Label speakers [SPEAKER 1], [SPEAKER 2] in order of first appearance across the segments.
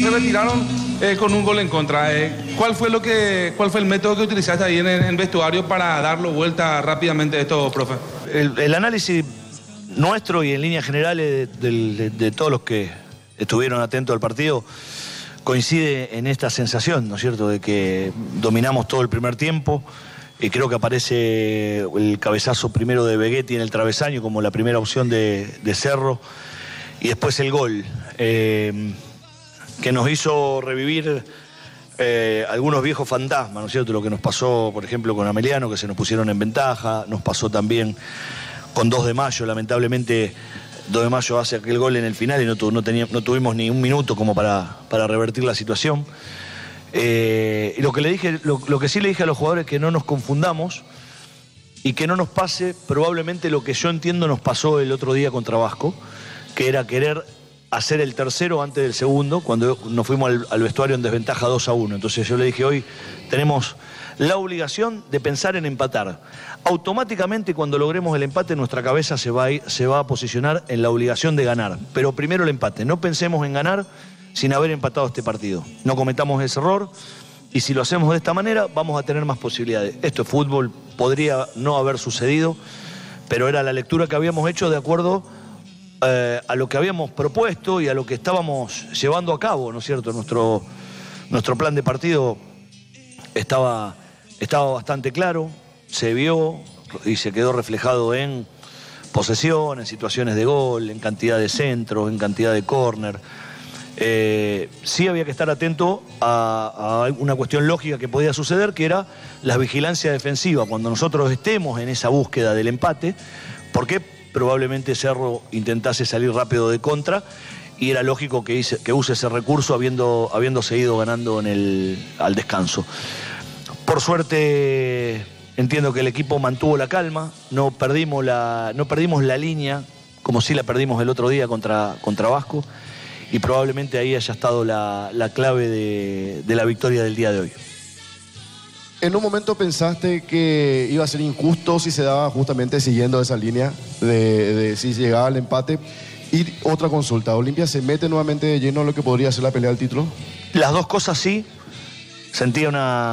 [SPEAKER 1] se retiraron con un gol en contra. ¿Cuál fue el método que utilizaste ahí en vestuario para darlo vuelta rápidamente a esto, profe?
[SPEAKER 2] El análisis nuestro y en líneas generales de todos los que estuvieron atentos al partido coincide en esta sensación, ¿no es cierto?, de que dominamos todo el primer tiempo. Y creo que aparece el cabezazo primero de Begetti en el travesaño como la primera opción de Cerro, y después el gol que nos hizo revivir algunos viejos fantasmas, ¿no es cierto? Lo que nos pasó, por ejemplo, con Ameliano, que se nos pusieron en ventaja, nos pasó también con 2 de Mayo, lamentablemente 2 de Mayo hace aquel gol en el final y no tuvimos ni un minuto como para revertir la situación. Y lo que sí le dije a los jugadores es que no nos confundamos y que no nos pase probablemente lo que yo entiendo nos pasó el otro día contra Vasco, que era querer hacer el tercero antes del segundo, cuando nos fuimos al vestuario en desventaja 2-1. Entonces yo le dije, hoy tenemos la obligación de pensar en empatar. Automáticamente cuando logremos el empate nuestra cabeza se va a posicionar en la obligación de ganar, pero primero el empate. No pensemos en ganar sin haber empatado este partido. No cometamos ese error y si lo hacemos de esta manera vamos a tener más posibilidades. Esto es fútbol, podría no haber sucedido, pero era la lectura que habíamos hecho de acuerdo a lo que habíamos propuesto y a lo que estábamos llevando a cabo, ¿no es cierto? Nuestro plan de partido estaba bastante claro, se vio y se quedó reflejado en posesión, en situaciones de gol, en cantidad de centros, en cantidad de córner. Sí había que estar atento a una cuestión lógica que podía suceder, que era la vigilancia defensiva. Cuando nosotros estemos en esa búsqueda del empate, porque probablemente Cerro intentase salir rápido de contra y era lógico que use ese recurso habiendo seguido ganando al descanso. Por suerte entiendo que el equipo mantuvo la calma, no perdimos la línea como sí la perdimos el otro día contra Vasco. Y probablemente ahí haya estado la clave de la victoria del día de hoy.
[SPEAKER 3] ¿En un momento pensaste que iba a ser injusto si se daba justamente siguiendo esa línea de si llegaba al empate? Y otra consulta, ¿Olimpia se mete nuevamente de lleno en lo que podría ser la pelea del título?
[SPEAKER 2] Las dos cosas sí. Sentía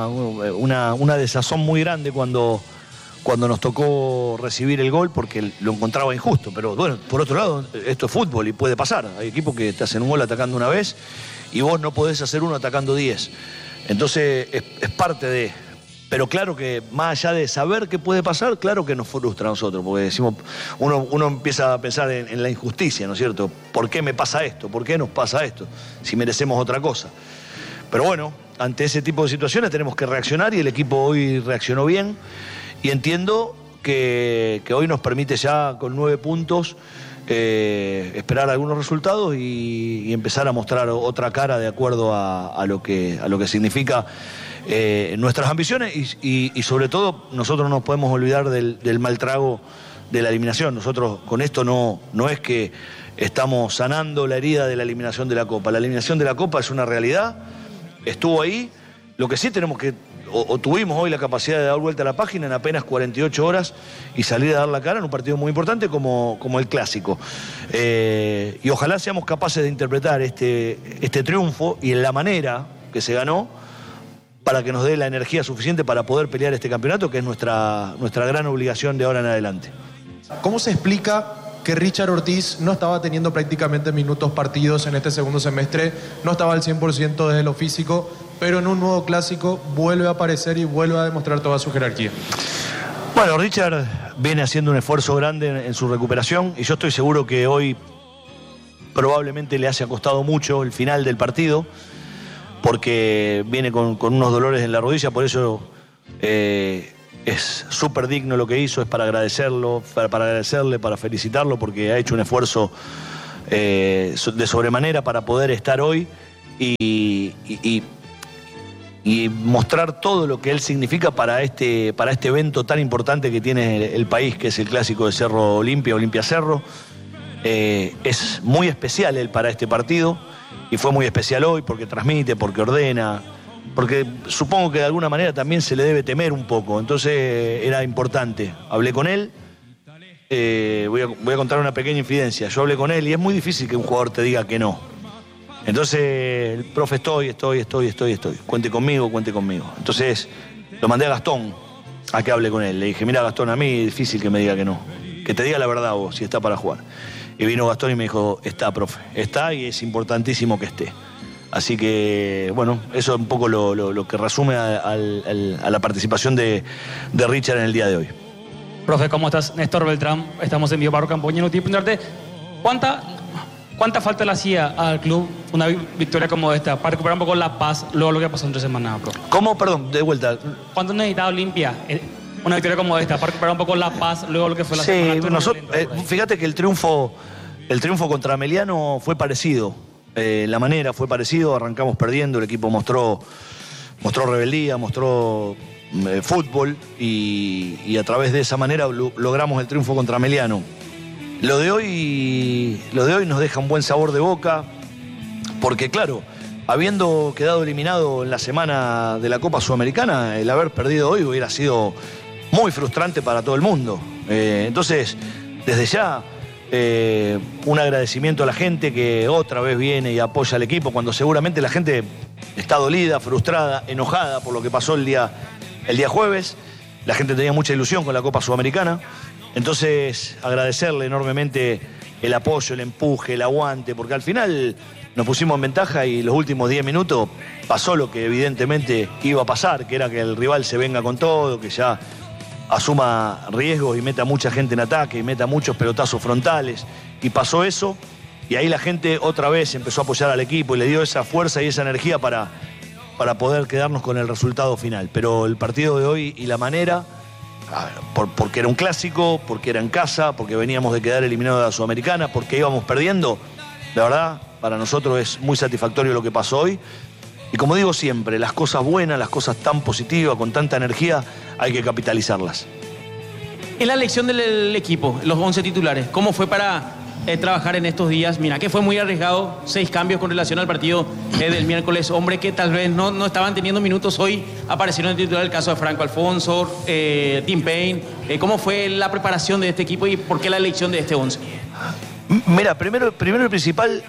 [SPEAKER 2] una desazón muy grande cuando nos tocó recibir el gol, porque lo encontraba injusto. Pero bueno, por otro lado, esto es fútbol y puede pasar. Hay equipos que te hacen un gol atacando una vez y vos no podés hacer uno atacando 10. Entonces es parte de... Pero claro que más allá de saber qué puede pasar, claro que nos frustra a nosotros, porque decimos, uno empieza a pensar en la injusticia, ¿no es cierto? ¿Por qué me pasa esto? ¿Por qué nos pasa esto? Si merecemos otra cosa. Pero bueno, ante ese tipo de situaciones tenemos que reaccionar y el equipo hoy reaccionó bien. Y entiendo que hoy nos permite ya con 9 puntos esperar algunos resultados y empezar a mostrar otra cara de acuerdo a lo que significa nuestras ambiciones y sobre todo nosotros no nos podemos olvidar del mal trago de la eliminación. Nosotros con esto no es que estamos sanando la herida de la eliminación de la Copa. La eliminación de la Copa es una realidad, estuvo ahí. Lo que sí tenemos que, o tuvimos hoy la capacidad de dar vuelta a la página en apenas 48 horas y salir a dar la cara en un partido muy importante como el Clásico. Y ojalá seamos capaces de interpretar este triunfo y en la manera que se ganó para que nos dé la energía suficiente para poder pelear este campeonato, que es nuestra gran obligación de ahora en adelante.
[SPEAKER 4] ¿Cómo se explica que Richard Ortiz no estaba teniendo prácticamente minutos partidos en este segundo semestre, no estaba al 100% desde lo físico, pero en un nuevo Clásico vuelve a aparecer y vuelve a demostrar toda su jerarquía?
[SPEAKER 2] Bueno, Richard viene haciendo un esfuerzo grande en su recuperación y yo estoy seguro que hoy probablemente le haya costado mucho el final del partido, porque viene con unos dolores en la rodilla, por eso es súper digno lo que hizo, es para agradecerlo, para agradecerle, para felicitarlo, porque ha hecho un esfuerzo de sobremanera para poder estar hoy y mostrar todo lo que él significa para este evento tan importante que tiene el país, que es el Clásico de Cerro Olimpia, Olimpia Cerro. Es muy especial él para este partido y fue muy especial hoy porque transmite, porque ordena, porque supongo que de alguna manera también se le debe temer un poco, entonces era importante. Hablé con él, voy a contar una pequeña infidencia. Yo hablé con él y es muy difícil que un jugador te diga que no. Entonces, el profe, estoy. Cuente conmigo. Entonces, lo mandé a Gastón a que hable con él. Le dije, mira, Gastón, a mí es difícil que me diga que no. Que te diga la verdad vos, si está para jugar. Y vino Gastón y me dijo, está, profe. Está y es importantísimo que esté. Así que, bueno, eso es un poco lo que resume a la participación de Richard en el día de hoy.
[SPEAKER 5] Profe, ¿cómo estás? Néstor Beltrán, estamos en Vivo Barro Campoña. No te preguntarte, ¿cuánta falta le hacía al club una victoria como esta para recuperar un poco la paz luego de lo que pasó entre semanas, profe?
[SPEAKER 2] ¿Cómo? Perdón, de vuelta.
[SPEAKER 5] ¿Cuánto necesitaba Olimpia una victoria como esta para recuperar un poco la paz luego de lo que fue la semana?
[SPEAKER 2] Fíjate que el triunfo contra Ameliano fue parecido. La manera fue parecido, arrancamos perdiendo, el equipo mostró rebeldía, mostró fútbol y a través de esa manera logramos el triunfo contra Ameliano. Lo de hoy nos deja un buen sabor de boca, porque claro, habiendo quedado eliminado en la semana de la Copa Sudamericana, el haber perdido hoy hubiera sido muy frustrante para todo el mundo. Entonces, desde ya, un agradecimiento a la gente que otra vez viene y apoya al equipo, cuando seguramente la gente está dolida, frustrada, enojada por lo que pasó el día jueves. La gente tenía mucha ilusión con la Copa Sudamericana. Entonces, agradecerle enormemente el apoyo, el empuje, el aguante, porque al final nos pusimos en ventaja y los últimos 10 minutos pasó lo que evidentemente iba a pasar, que era que el rival se venga con todo, que ya asuma riesgos y meta mucha gente en ataque y meta muchos pelotazos frontales. Y pasó eso, y ahí la gente otra vez empezó a apoyar al equipo y le dio esa fuerza y esa energía para poder quedarnos con el resultado final. Pero el partido de hoy y la manera, porque era un clásico, porque era en casa, porque veníamos de quedar eliminados de la Sudamericana, porque íbamos perdiendo, la verdad, para nosotros es muy satisfactorio lo que pasó hoy. Y como digo siempre, las cosas buenas, las cosas tan positivas, con tanta energía, hay que capitalizarlas.
[SPEAKER 6] En la elección del equipo, los 11 titulares, ¿cómo fue para trabajar en estos días? Mira, que fue muy arriesgado, 6 cambios con relación al partido del miércoles. Hombre que tal vez no estaban teniendo minutos hoy, aparecieron en el titular el caso de Franco Alfonso, Tim Payne. ¿Cómo fue la preparación de este equipo y por qué la elección de este 11?
[SPEAKER 2] Mira, primero y principal,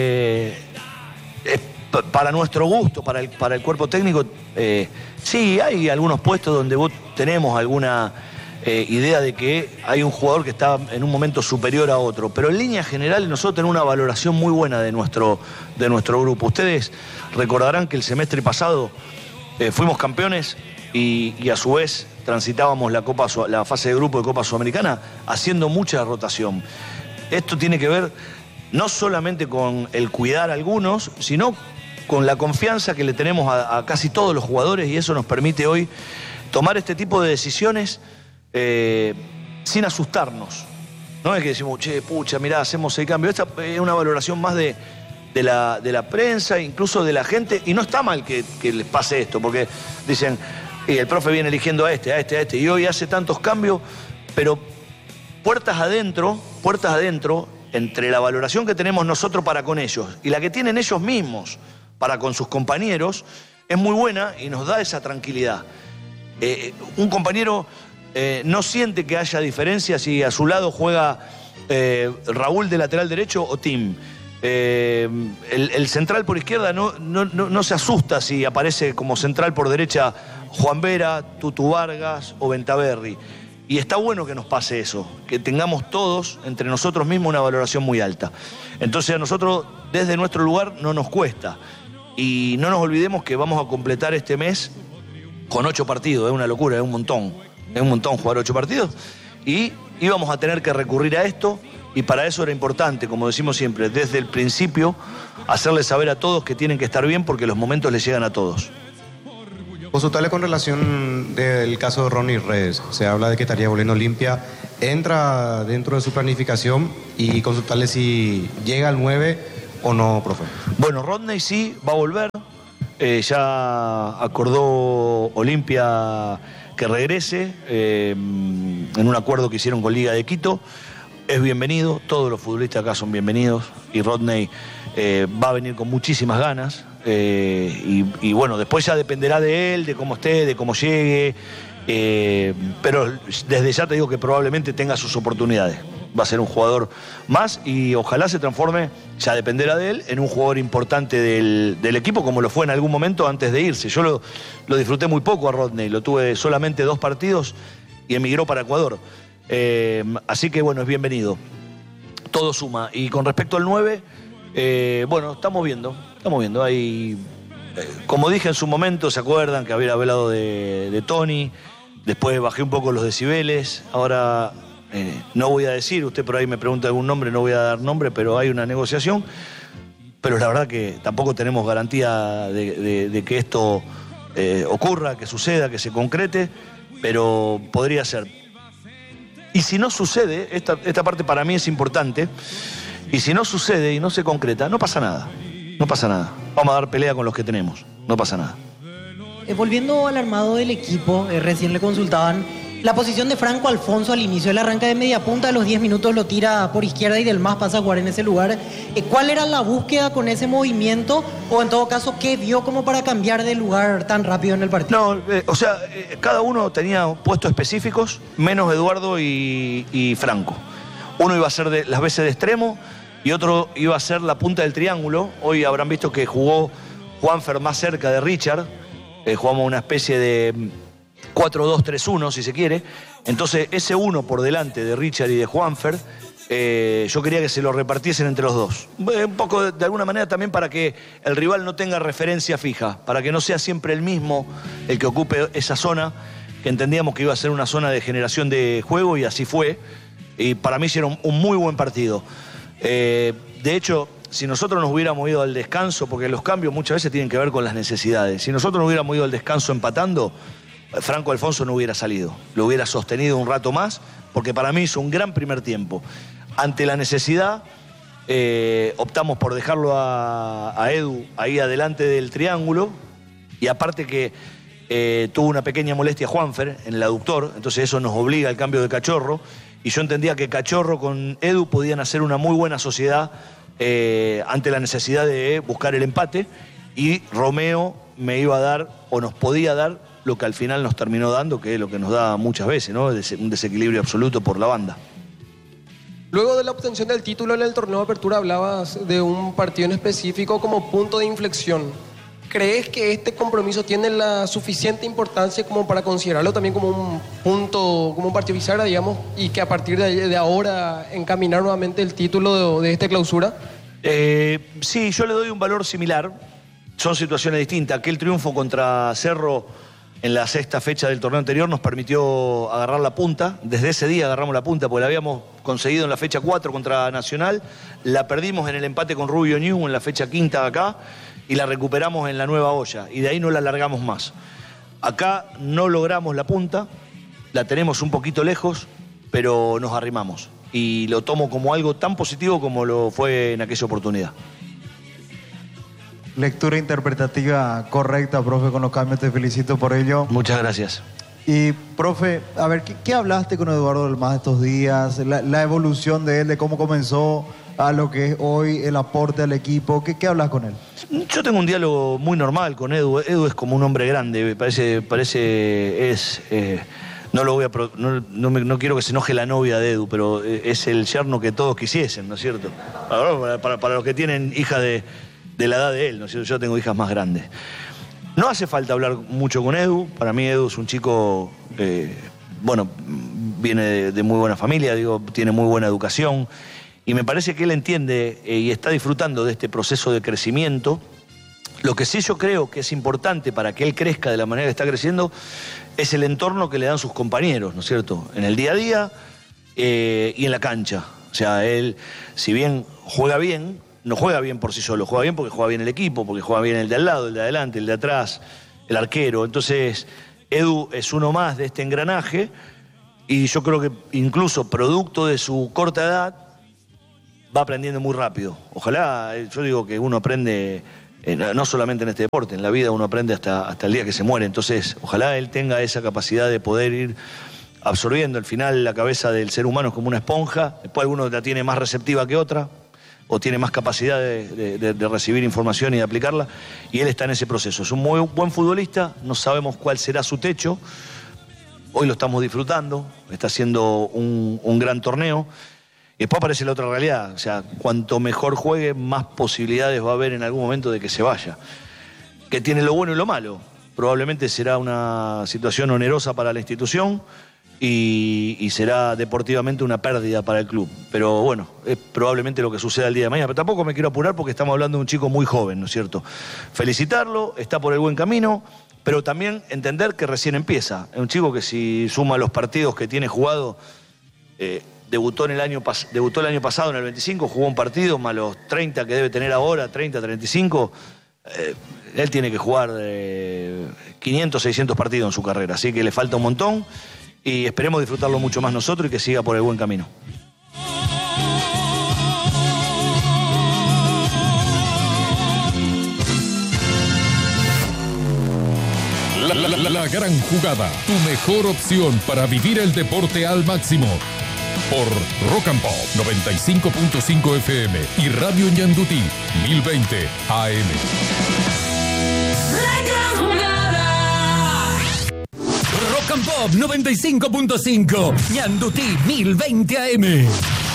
[SPEAKER 2] para nuestro gusto, para el cuerpo técnico, sí, hay algunos puestos donde vos tenemos alguna idea de que hay un jugador que está en un momento superior a otro, pero en líneas generales nosotros tenemos una valoración muy buena de nuestro grupo. Ustedes recordarán que el semestre pasado fuimos campeones y a su vez transitábamos la fase de grupo de Copa Sudamericana haciendo mucha rotación. Esto tiene que ver no solamente con el cuidar a algunos, sino con la confianza que le tenemos a casi todos los jugadores, y eso nos permite hoy tomar este tipo de decisiones sin asustarnos. No es que decimos, che, pucha, mirá, hacemos el cambio. Esta es una valoración más de la prensa, incluso de la gente, y no está mal que les pase esto, porque dicen, el profe viene eligiendo a este, y hoy hace tantos cambios, pero puertas adentro, entre la valoración que tenemos nosotros para con ellos y la que tienen ellos mismos para con sus compañeros, es muy buena y nos da esa tranquilidad. Un compañero no siente que haya diferencia si a su lado juega Raúl de lateral derecho o Tim. El central por izquierda no se asusta si aparece como central por derecha Juan Vera, Tutu Vargas o Bentaberri. Y está bueno que nos pase eso, que tengamos todos entre nosotros mismos una valoración muy alta. Entonces a nosotros desde nuestro lugar no nos cuesta. Y no nos olvidemos que vamos a completar este mes con 8 partidos, es una locura, es un montón jugar 8 partidos. Y íbamos a tener que recurrir a esto, y para eso era importante, como decimos siempre, desde el principio, hacerles saber a todos que tienen que estar bien porque los momentos les llegan a todos.
[SPEAKER 7] Consultarle con relación del caso de Ronnie Redes. Se habla de que estaría volviendo Olimpia. ¿Entra dentro de su planificación? Y consultarle si llega al 9 o no, profe.
[SPEAKER 2] Bueno, Rodney sí va a volver. Ya acordó Olimpia que regrese en un acuerdo que hicieron con Liga de Quito. Es bienvenido, todos los futbolistas acá son bienvenidos y Rodney va a venir con muchísimas ganas. Y bueno, después ya dependerá de él, de cómo esté, de cómo llegue, pero desde ya te digo que probablemente tenga sus oportunidades. Va a ser un jugador más y ojalá se transforme, ya dependerá de él, en un jugador importante del equipo, como lo fue en algún momento antes de irse. Yo lo disfruté muy poco a Rodney, lo tuve solamente 2 partidos y emigró para Ecuador. Así que bueno, es bienvenido. Todo suma. Y con respecto al 9, bueno, estamos viendo. Hay, como dije en su momento, ¿se acuerdan que había hablado de Tony? Después bajé un poco los decibeles. Ahora no voy a decir, usted por ahí me pregunta algún nombre, no voy a dar nombre, pero hay una negociación. Pero la verdad que tampoco tenemos garantía de que esto ocurra, que suceda, que se concrete, pero podría ser. Y si no sucede, esta parte para mí es importante, y si no sucede y no se concreta, no pasa nada. No pasa nada. Vamos a dar pelea con los que tenemos. No pasa nada.
[SPEAKER 8] Volviendo al armado del equipo, recién le consultaban la posición de Franco Alfonso al inicio. Él arranca de media punta, a los 10 minutos lo tira por izquierda y del MAS pasa a jugar en ese lugar. ¿Cuál era la búsqueda con ese movimiento? O en todo caso, ¿qué vio como para cambiar de lugar tan rápido en el partido?
[SPEAKER 2] No, cada uno tenía puestos específicos, menos Eduardo y Franco. Uno iba a ser las veces de extremo y otro iba a ser la punta del triángulo. Hoy habrán visto que jugó Juanfer más cerca de Richard. Jugamos una especie de 4-2-3-1, si se quiere. Entonces, ese uno por delante de Richard y de Juanfer, yo quería que se lo repartiesen entre los dos. Un poco, de alguna manera, también para que el rival no tenga referencia fija, para que no sea siempre el mismo el que ocupe esa zona, que entendíamos que iba a ser una zona de generación de juego, y así fue. Y para mí hicieron un muy buen partido. De hecho, si nosotros nos hubiéramos ido al descanso, porque los cambios muchas veces tienen que ver con las necesidades, si nosotros nos hubiéramos ido al descanso empatando, Franco Alfonso no hubiera salido, lo hubiera sostenido un rato más, porque para mí hizo un gran primer tiempo. Ante la necesidad, optamos por dejarlo a Edu ahí adelante del triángulo, y aparte que tuvo una pequeña molestia Juanfer en el aductor, entonces eso nos obliga al cambio de Cachorro, y yo entendía que Cachorro con Edu podían hacer una muy buena sociedad ante la necesidad de buscar el empate, y Romeo me iba a dar, o nos podía dar, lo que al final nos terminó dando, que es lo que nos da muchas veces, ¿no? Un desequilibrio absoluto por la banda.
[SPEAKER 9] Luego de la obtención del título en el torneo de apertura, hablabas de un partido en específico como punto de inflexión. ¿Crees que este compromiso tiene la suficiente importancia como para considerarlo también como un punto, como un partido bisagra, digamos, y que a partir de ahora encaminar nuevamente el título de esta clausura?
[SPEAKER 2] Sí, yo le doy un valor similar. Son situaciones distintas. Aquel triunfo contra Cerro en la 6ª fecha del torneo anterior nos permitió agarrar la punta. Desde ese día agarramos la punta, porque la habíamos conseguido en la fecha 4 contra Nacional, la perdimos en el empate con Rubio New en la fecha 5ª acá, y la recuperamos en la Nueva Olla, y de ahí no la largamos más. Acá no logramos la punta, la tenemos un poquito lejos, pero nos arrimamos, y lo tomo como algo tan positivo como lo fue en aquella oportunidad.
[SPEAKER 10] Lectura interpretativa correcta, profe, con los cambios, te felicito por ello.
[SPEAKER 2] Muchas gracias.
[SPEAKER 10] Y, profe, a ver, ¿qué hablaste con Eduardo del MAS estos días? La evolución de él, de cómo comenzó a lo que es hoy el aporte al equipo. ¿Qué hablas con él?
[SPEAKER 2] Yo tengo un diálogo muy normal con Edu. Edu es como un hombre grande, no quiero que se enoje la novia de Edu, pero es el yerno que todos quisiesen, ¿no es cierto? Para los que tienen hijas de la edad de él, ¿no es cierto? Yo tengo hijas más grandes. No hace falta hablar mucho con Edu. Para mí Edu es un chico, viene de muy buena familia, tiene muy buena educación, y me parece que él entiende y está disfrutando de este proceso de crecimiento. Lo que sí yo creo que es importante para que él crezca de la manera que está creciendo es el entorno que le dan sus compañeros, ¿no es cierto? En el día a día y en la cancha. O sea, él, si bien juega bien, no juega bien por sí solo, juega bien porque juega bien el equipo, porque juega bien el de al lado, el de adelante, el de atrás, el arquero. Entonces, Edu es uno más de este engranaje, y yo creo que incluso producto de su corta edad va aprendiendo muy rápido. Ojalá, yo digo que uno aprende, no solamente en este deporte, en la vida uno aprende hasta el día que se muere. Entonces, ojalá él tenga esa capacidad de poder ir absorbiendo. Al final, la cabeza del ser humano es como una esponja, después alguno la tiene más receptiva que otra, o tiene más capacidad de recibir información y de aplicarla, y él está en ese proceso. Es un muy buen futbolista, no sabemos cuál será su techo, hoy lo estamos disfrutando, está haciendo un gran torneo, Y después aparece la otra realidad, o sea, cuanto mejor juegue, más posibilidades va a haber en algún momento de que se vaya. Que tiene lo bueno y lo malo. Probablemente será una situación onerosa para la institución y será deportivamente una pérdida para el club. Pero bueno, es probablemente lo que suceda el día de mañana. Pero tampoco me quiero apurar porque estamos hablando de un chico muy joven, ¿no es cierto? Felicitarlo, está por el buen camino, pero también entender que recién empieza. Es un chico que si suma los partidos que tiene jugado... Debutó el año pasado en el 25, jugó un partido, más los 30 que debe tener ahora, 30, 35. Él tiene que jugar 500, 600 partidos en su carrera, así que le falta un montón y esperemos disfrutarlo mucho más nosotros y que siga por el buen camino.
[SPEAKER 11] La gran jugada, tu mejor opción para vivir el deporte al máximo. Por Rock and Pop 95.5 FM y Radio Ñandutí 1020 AM.
[SPEAKER 12] Rock and Pop 95.5 Ñandutí 1020 AM.